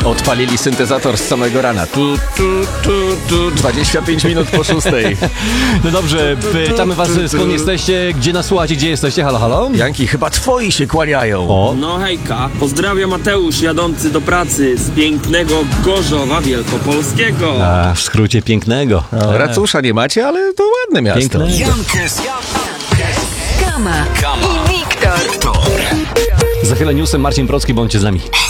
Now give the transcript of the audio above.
Odpalili syntezator z samego rana. 25 minut po 6. No dobrze, pytamy was, skąd jesteście, gdzie nas słuchacie, gdzie jesteście, halo, halo? Janki, chyba twoi się kłaniają. O, No hejka, pozdrawia Mateusz jadący do pracy z pięknego Gorzowa Wielkopolskiego. a w skrócie pięknego. Racusza nie macie, ale to ładne miasto. Piękne. Jankes, Kama i Wiktor. Za chwilę newsem Marcin Procki, bądźcie z nami.